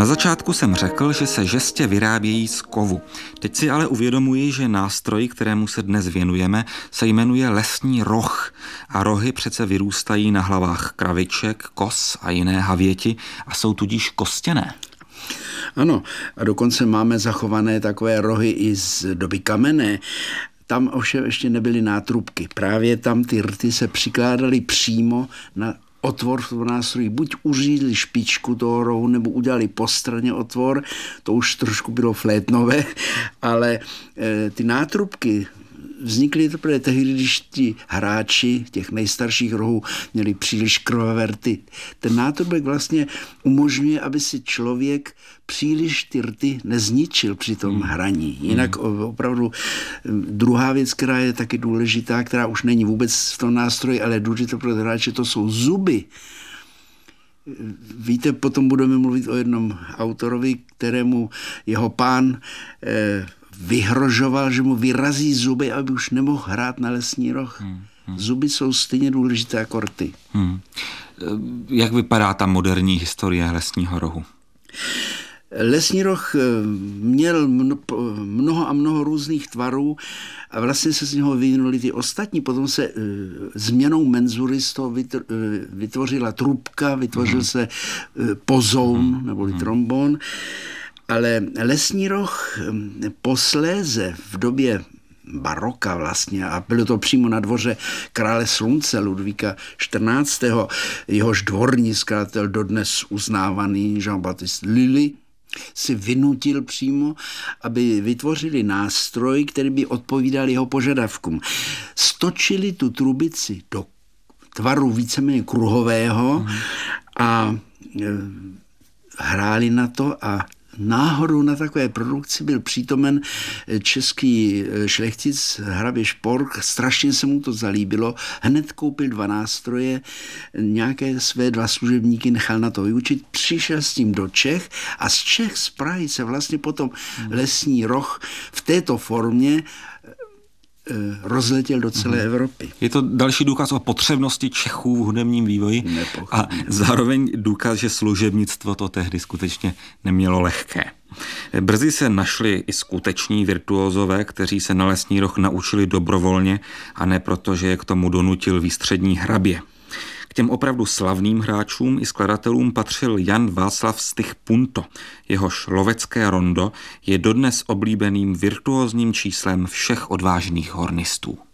Na začátku jsem řekl, že se žestě vyrábějí z kovu. Teď si ale uvědomuji, že nástroj, kterému se dnes věnujeme, se jmenuje lesní roh. A rohy přece vyrůstají na hlavách kraviček, koz a jiné havěti a jsou tudíž kostěné. Ano, a dokonce máme zachované takové rohy i z doby kamenné. Tam ovšem ještě nebyly nátrubky. Právě tam ty rty se přikládaly přímo na otvor v tom nástroji. Buď uřídli špičku toho rohu, nebo udělali po straně otvor. To už trošku bylo flétnové, ale ty nátrubky vznikly teprve tehdy, když ti hráči těch nejstarších rohů měli příliš krvavé rty. Ten nátrubek vlastně umožňuje, aby si člověk příliš ty rty nezničil při tom hraní. Jinak opravdu druhá věc, která je taky důležitá, která už není vůbec v tom nástroji, ale důležitá pro hráče, to jsou zuby. Víte, potom budeme mluvit o jednom autorovi, kterému jeho pán vyhrožoval, že mu vyrazí zuby, aby už nemohl hrát na lesní roh. Zuby jsou stejně důležité jako rty. Jak vypadá ta moderní historie lesního rohu? Lesní roh měl mnoho a mnoho různých tvarů a vlastně se z něho vyvinuli ty ostatní. Potom se změnou menzury z toho vytvořila trubka, vytvořil se pozoun neboli trombon. Ale lesní roh posléze v době baroka vlastně, a bylo to přímo na dvoře krále slunce Ludvíka XIV., jehož dvorní skladatel dodnes uznávaný Jean-Baptiste Lully si vynutil přímo, aby vytvořili nástroj, který by odpovídal jeho požadavkům. Stočili tu trubici do tvaru víceméně kruhového a hráli na to a náhodou na takové produkci byl přítomen český šlechtic hrabě Špork, strašně se mu to zalíbilo, hned koupil 2 nástroje, nějaké své 2 služebníky nechal na to vyučit, přišel s tím do Čech a z Čech, z Prahy se vlastně potom lesní roh v této formě rozletěl do celé Evropy. Je to další důkaz o potřebnosti Čechů v hudebním vývoji a zároveň důkaz, že služebnictvo to tehdy skutečně nemělo lehké. Brzy se našli i skuteční virtuózové, kteří se na lesní roh naučili dobrovolně a ne proto, že je k tomu donutil výstřední hrabě. K těm opravdu slavným hráčům i skladatelům patřil Jan Václav Stych Punto. Jehož lovecké rondo je dodnes oblíbeným virtuózním číslem všech odvážných hornistů.